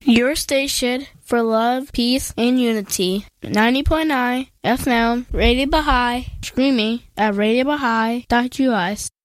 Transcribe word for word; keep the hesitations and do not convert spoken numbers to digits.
Your station for love, peace, and unity. ninety point nine F M, Radio Baha'i, streaming at radio baha'i dot U S.